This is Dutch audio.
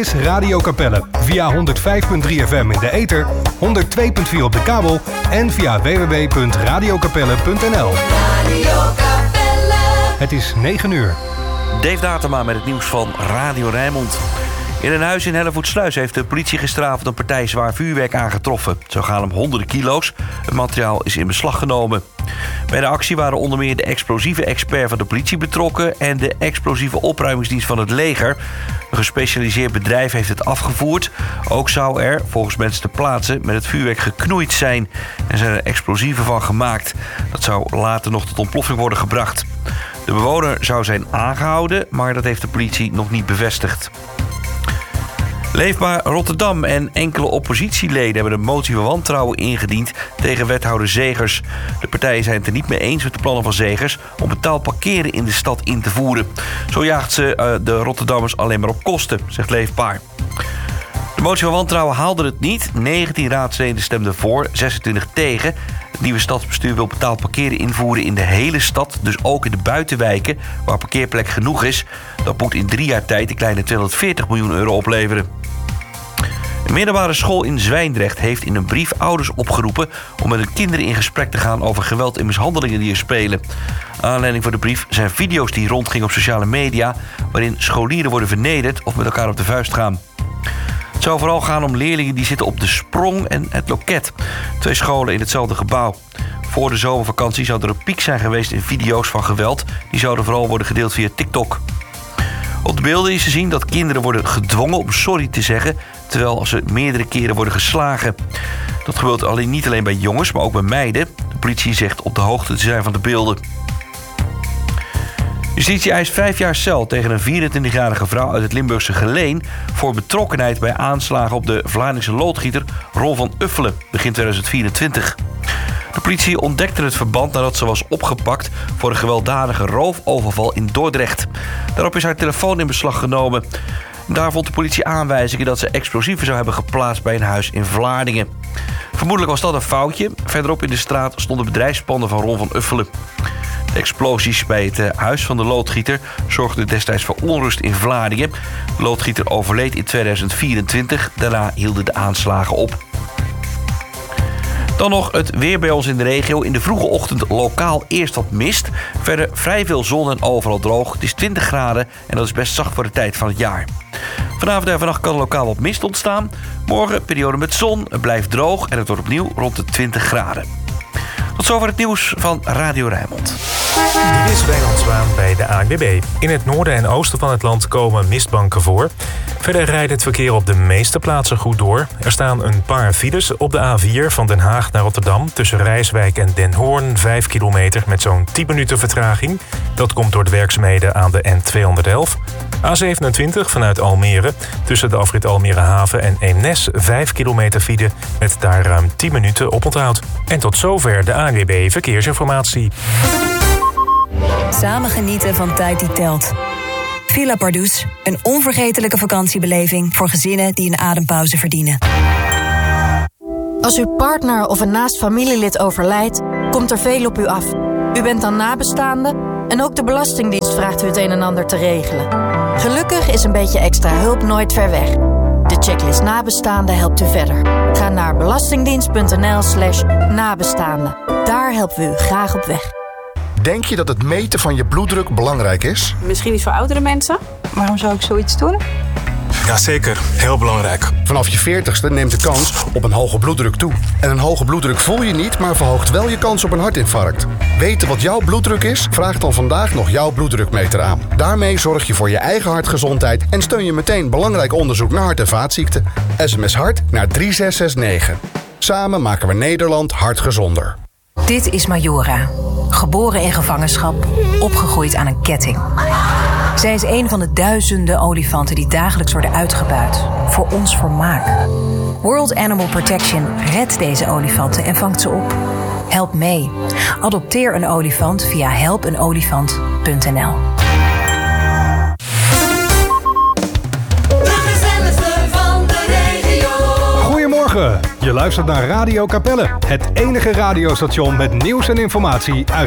is Radio Capelle. Via 105.3 FM in de ether, 102.4 op de kabel en via www.radiocapelle.nl. Het is 9 uur. Dave Datema met het nieuws van Radio Rijnmond. In een huis in Hellevoetsluis heeft de politie gisteravond een partij zwaar vuurwerk aangetroffen. Zo gaan om honderden kilo's. Het materiaal is in beslag genomen. Bij de actie waren onder meer de explosieve expert van de politie betrokken en de explosieve opruimingsdienst van het leger. Een gespecialiseerd bedrijf heeft het afgevoerd. Ook zou er, volgens mensen ter plaatse, met het vuurwerk geknoeid zijn en zijn er explosieven van gemaakt. Dat zou later nog tot ontploffing worden gebracht. De bewoner zou zijn aangehouden, maar dat heeft de politie nog niet bevestigd. Leefbaar Rotterdam en enkele oppositieleden hebben een motie van wantrouwen ingediend tegen wethouder Zegers. De partijen zijn het er niet mee eens met de plannen van Zegers om betaald parkeren in de stad in te voeren. Zo jaagt ze de Rotterdammers alleen maar op kosten, zegt Leefbaar. De motie van wantrouwen haalde het niet. 19 raadsleden stemden voor, 26 tegen. Het nieuwe stadsbestuur wil betaald parkeren invoeren in de hele stad, dus ook in de buitenwijken waar parkeerplek genoeg is. Dat moet in 3 jaar tijd een kleine 240 miljoen euro opleveren. Een middelbare school in Zwijndrecht heeft in een brief ouders opgeroepen om met hun kinderen in gesprek te gaan over geweld en mishandelingen die er spelen. Aanleiding voor de brief zijn video's die rondgingen op sociale media, waarin scholieren worden vernederd of met elkaar op de vuist gaan. Het zou vooral gaan om leerlingen die zitten op de Sprong en het Loket. 2 scholen in hetzelfde gebouw. Voor de zomervakantie zou er een piek zijn geweest in video's van geweld. Die zouden vooral worden gedeeld via TikTok. Op de beelden is te zien dat kinderen worden gedwongen om sorry te zeggen, terwijl ze meerdere keren worden geslagen. Dat gebeurt niet alleen bij jongens, maar ook bij meiden. De politie zegt op de hoogte te zijn van de beelden. Justitie eist 5 jaar cel tegen een 24-jarige vrouw uit het Limburgse Geleen voor betrokkenheid bij aanslagen op de Vlaardingse loodgieter Ron van Uffelen begin 2024. De politie ontdekte het verband nadat ze was opgepakt voor een gewelddadige roofoverval in Dordrecht. Daarop is haar telefoon in beslag genomen. Daar vond de politie aanwijzingen dat ze explosieven zou hebben geplaatst bij een huis in Vlaardingen. Vermoedelijk was dat een foutje. Verderop in de straat stonden bedrijfspanden van Ron van Uffelen. De explosies bij het huis van de loodgieter zorgden destijds voor onrust in Vlaardingen. De loodgieter overleed in 2024. Daarna hielden de aanslagen op. Dan nog het weer bij ons in de regio. In de vroege ochtend lokaal eerst wat mist. Verder vrij veel zon en overal droog. Het is 20 graden en dat is best zacht voor de tijd van het jaar. Vanavond en vannacht kan lokaal wat mist ontstaan. Morgen periode met zon, het blijft droog en het wordt opnieuw rond de 20 graden. Tot zover het nieuws van Radio Rijnmond. Dit is Wijnand Zwaan bij de ANWB. In het noorden en oosten van het land komen mistbanken voor. Verder rijdt het verkeer op de meeste plaatsen goed door. Er staan een paar files op de A4 van Den Haag naar Rotterdam. Tussen Rijswijk en Den Hoorn 5 kilometer met zo'n 10 minuten vertraging. Dat komt door de werkzaamheden aan de N211. A27 vanuit Almere. Tussen de afrit Almere Haven en Eemnes 5 kilometer file met daar ruim 10 minuten oponthoud. En tot zover de ANWB Verkeersinformatie. Samen genieten van tijd die telt. Villa Pardoes, een onvergetelijke vakantiebeleving voor gezinnen die een adempauze verdienen. Als uw partner of een naast familielid overlijdt, komt er veel op u af. U bent dan nabestaande en ook de Belastingdienst vraagt u het een en ander te regelen. Gelukkig is een beetje extra hulp nooit ver weg. De checklist nabestaanden helpt u verder. Ga naar belastingdienst.nl/nabestaanden. Daar helpen we u graag op weg. Denk je dat het meten van je bloeddruk belangrijk is? Misschien niet voor oudere mensen. Waarom zou ik zoiets doen? Jazeker, heel belangrijk. Vanaf je 40ste neemt de kans op een hoge bloeddruk toe. En een hoge bloeddruk voel je niet, maar verhoogt wel je kans op een hartinfarct. Weten wat jouw bloeddruk is? Vraag dan vandaag nog jouw bloeddrukmeter aan. Daarmee zorg je voor je eigen hartgezondheid en steun je meteen belangrijk onderzoek naar hart- en vaatziekten. SMS hart naar 3669. Samen maken we Nederland hartgezonder. Dit is Majora. Geboren in gevangenschap, opgegroeid aan een ketting. Zij is een van de duizenden olifanten die dagelijks worden uitgebuit. Voor ons vermaak. World Animal Protection redt deze olifanten en vangt ze op. Help mee. Adopteer een olifant via helpenolifant.nl. Goedemorgen, je luistert naar Radio Capelle. Het enige radiostation met nieuws en informatie uit